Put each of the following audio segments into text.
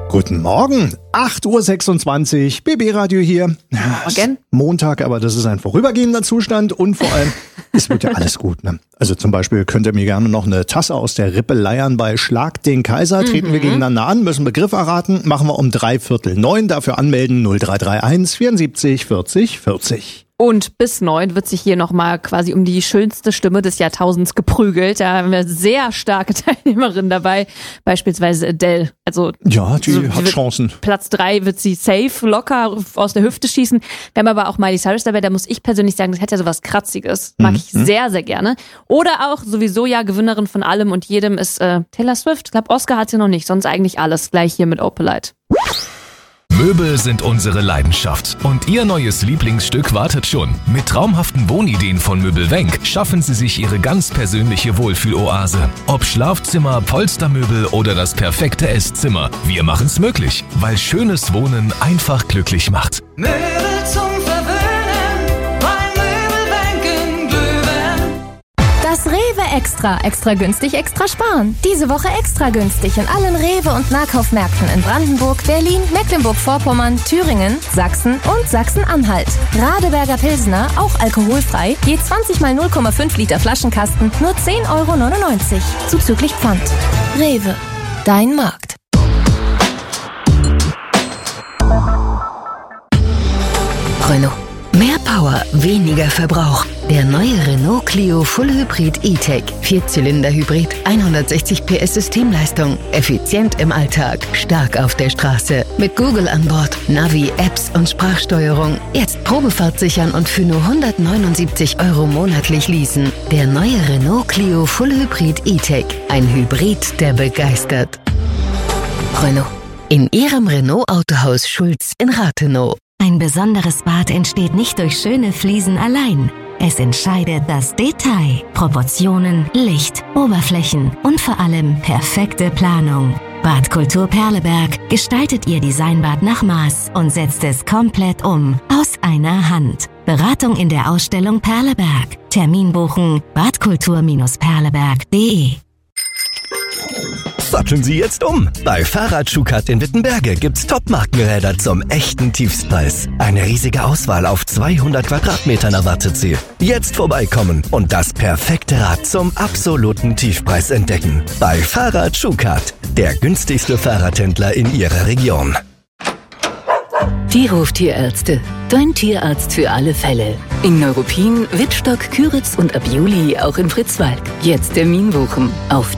Guten Morgen, 8.26 Uhr, BB-Radio hier. Morgen. Montag, aber das ist ein vorübergehender Zustand und vor allem, es wird ja alles gut. Ne? Also zum Beispiel könnt ihr mir gerne noch eine Tasse aus der Rippe leiern bei Schlag den Kaiser. Treten wir gegeneinander an, müssen Begriff erraten, machen wir um 8:45, dafür anmelden 0331 74 40 40. Und bis 9 wird sich hier nochmal quasi um die schönste Stimme des Jahrtausends geprügelt. Da haben wir sehr starke Teilnehmerinnen dabei, beispielsweise Adele. Also ja, die hat Chancen. Platz 3 wird sie safe, locker aus der Hüfte schießen. Wir haben aber auch Miley Cyrus dabei, da muss ich persönlich sagen, das hat ja sowas Kratziges. Mag ich sehr, sehr gerne. Oder auch sowieso ja Gewinnerin von allem und jedem ist Taylor Swift. Ich glaube, Oscar hat sie noch nicht, sonst eigentlich alles. Gleich hier mit Opalite. Möbel sind unsere Leidenschaft und Ihr neues Lieblingsstück wartet schon. Mit traumhaften Wohnideen von Möbelwenk schaffen Sie sich Ihre ganz persönliche Wohlfühloase. Ob Schlafzimmer, Polstermöbel oder das perfekte Esszimmer, wir machen's möglich, weil schönes Wohnen einfach glücklich macht. Möbel zum Verwöhnen, bei Möbelwenk in Glühwein. Das Rewe Extra günstig, extra sparen. Diese Woche extra günstig in allen Rewe- und Nahkaufmärkten in Brandenburg, Berlin, Mecklenburg-Vorpommern, Thüringen, Sachsen und Sachsen-Anhalt. Radeberger Pilsner, auch alkoholfrei, je 20 mal 0,5 Liter Flaschenkasten, nur 10,99 €, zuzüglich Pfand. Rewe, dein Markt. Renault. Mehr Power, weniger Verbrauch. Der neue Renault Clio Full Hybrid E-Tech. 4-Zylinder-Hybrid, 160 PS Systemleistung. Effizient im Alltag, stark auf der Straße. Mit Google an Bord, Navi, Apps und Sprachsteuerung. Jetzt Probefahrt sichern und für nur 179 € monatlich leasen. Der neue Renault Clio Full Hybrid E-Tech. Ein Hybrid, der begeistert. Renault. In Ihrem Renault-Autohaus Schulz in Rathenow. Ein besonderes Bad entsteht nicht durch schöne Fliesen allein. Es entscheidet das Detail, Proportionen, Licht, Oberflächen und vor allem perfekte Planung. Badkultur Perleberg gestaltet Ihr Designbad nach Maß und setzt es komplett um, aus einer Hand. Beratung in der Ausstellung Perleberg. Termin buchen badkultur-perleberg.de. Satteln Sie jetzt um! Bei Fahrrad Schukat in Wittenberge gibt's Top-Markenräder zum echten Tiefstpreis. Eine riesige Auswahl auf 200 Quadratmetern erwartet Sie. Jetzt vorbeikommen und das perfekte Rad zum absoluten Tiefpreis entdecken. Bei Fahrrad Schukat, der günstigste Fahrradhändler in Ihrer Region. Die Hoftierärzte. Dein Tierarzt für alle Fälle. In Neuruppin, Wittstock, Küritz und ab Juli auch in Fritzwalk. Jetzt Termin buchen auf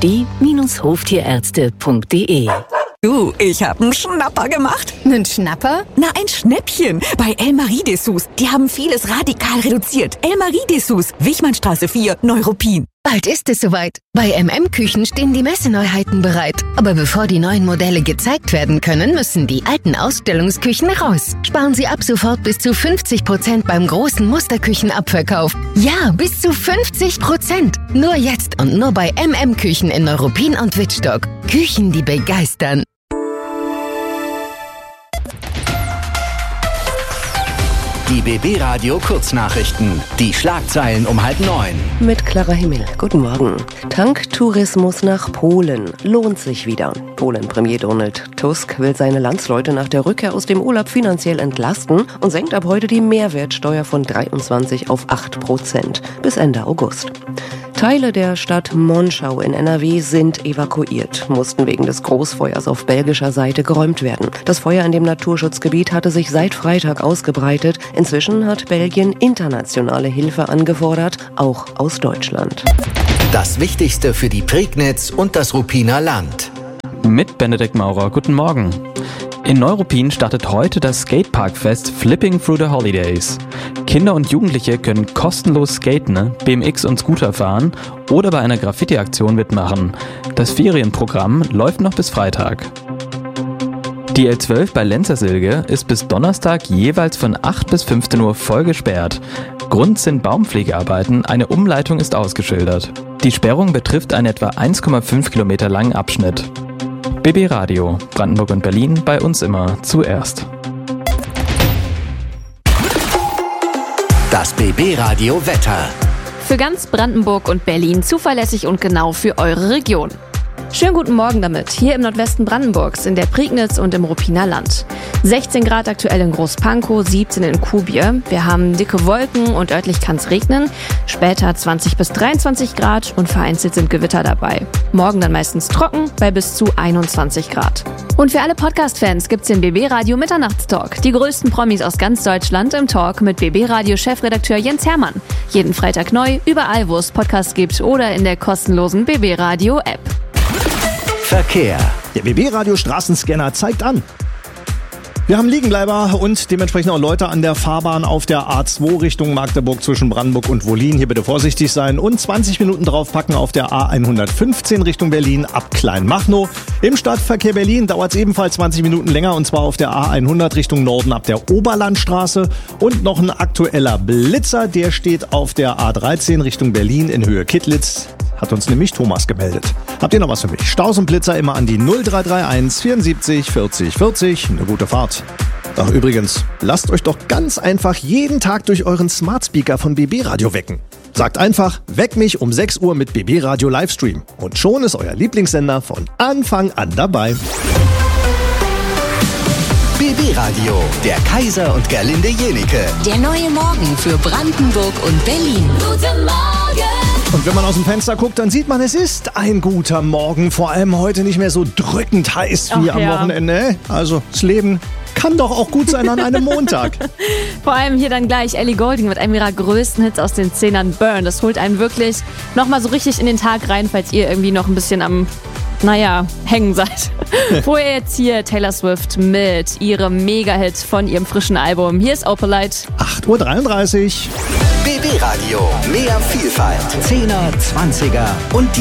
die-hoftierärzte.de. Du, ich hab einen Schnapper gemacht. Nen Schnapper? Na, ein Schnäppchen. Bei El Marie-Dessous. Die haben vieles radikal reduziert. El Marie-Dessous, Wichmannstraße 4, Neuruppin. Bald ist es soweit. Bei MM-Küchen stehen die Messeneuheiten bereit. Aber bevor die neuen Modelle gezeigt werden können, müssen die alten Ausstellungsküchen raus. Sparen Sie ab sofort bis zu 50% beim großen Musterküchenabverkauf. Ja, bis zu 50%. Nur jetzt und nur bei MM-Küchen in Neuruppin und Wittstock. Küchen, die begeistern. Die BB-Radio Kurznachrichten. Die Schlagzeilen um 8:30. Mit Clara Himmel. Guten Morgen. Tanktourismus nach Polen lohnt sich wieder. Polen-Premier Donald Tusk will seine Landsleute nach der Rückkehr aus dem Urlaub finanziell entlasten und senkt ab heute die Mehrwertsteuer von 23 auf 8% bis Ende August. Teile der Stadt Monschau in NRW sind evakuiert, mussten wegen des Großfeuers auf belgischer Seite geräumt werden. Das Feuer in dem Naturschutzgebiet hatte sich seit Freitag ausgebreitet. Inzwischen hat Belgien internationale Hilfe angefordert, auch aus Deutschland. Das Wichtigste für die Prignitz und das Ruppiner Land. Mit Benedikt Maurer, guten Morgen. In Neuruppin startet heute das Skateparkfest Flipping Through the Holidays. Kinder und Jugendliche können kostenlos skaten, BMX und Scooter fahren oder bei einer Graffiti-Aktion mitmachen. Das Ferienprogramm läuft noch bis Freitag. Die L12 bei Lenzersilge ist bis Donnerstag jeweils von 8 bis 15 Uhr voll gesperrt. Grund sind Baumpflegearbeiten, eine Umleitung ist ausgeschildert. Die Sperrung betrifft einen etwa 1,5 Kilometer langen Abschnitt. BB Radio, Brandenburg und Berlin, bei uns immer zuerst. Das BB Radio Wetter. Für ganz Brandenburg und Berlin zuverlässig und genau für eure Region. Schönen guten Morgen damit, hier im Nordwesten Brandenburgs, in der Prignitz und im Ruppiner Land. 16 Grad aktuell in Großpankow, 17 in Kuhbier. Wir haben dicke Wolken und örtlich kann es regnen. Später 20 bis 23 Grad und vereinzelt sind Gewitter dabei. Morgen dann meistens trocken bei bis zu 21 Grad. Und für alle Podcast-Fans gibt's den BB Radio Mitternachtstalk. Die größten Promis aus ganz Deutschland im Talk mit BB Radio Chefredakteur Jens Hermann. Jeden Freitag neu, überall wo es Podcasts gibt oder in der kostenlosen BB Radio App. Verkehr. Der BB Radio Straßenscanner zeigt an. Wir haben Liegenbleiber und dementsprechend auch Leute an der Fahrbahn auf der A2 Richtung Magdeburg zwischen Brandenburg und Wollin. Hier bitte vorsichtig sein und 20 Minuten draufpacken auf der A115 Richtung Berlin ab Kleinmachnow. Im Stadtverkehr Berlin dauert es ebenfalls 20 Minuten länger und zwar auf der A100 Richtung Norden ab der Oberlandstraße. Und noch ein aktueller Blitzer, der steht auf der A13 Richtung Berlin in Höhe Kittlitz. Hat uns nämlich Thomas gemeldet. Habt ihr noch was für mich? Staus und Blitzer immer an die 0331 74 40 40. Eine gute Fahrt. Ach übrigens, lasst euch doch ganz einfach jeden Tag durch euren Smart Speaker von BB Radio wecken. Sagt einfach, weck mich um 6 Uhr mit BB Radio Livestream. Und schon ist euer Lieblingssender von Anfang an dabei. BB Radio, der Kaiser und Gerlinde Jenike. Der neue Morgen für Brandenburg und Berlin. Guten Morgen! Und wenn man aus dem Fenster guckt, dann sieht man, es ist ein guter Morgen. Vor allem heute nicht mehr so drückend heiß wie am Wochenende. Also das Leben kann doch auch gut sein an einem Montag. Vor allem hier dann gleich Ellie Goulding mit einem ihrer größten Hits aus den 10ern, Burn. Das holt einen wirklich nochmal so richtig in den Tag rein, falls ihr irgendwie noch ein bisschen am hängen seid. Vorher jetzt hier Taylor Swift mit ihrem Mega-Hit von ihrem frischen Album. Hier ist Opalite. 8:33 Uhr. BB Radio, mehr Vielfalt. 10er, 20er und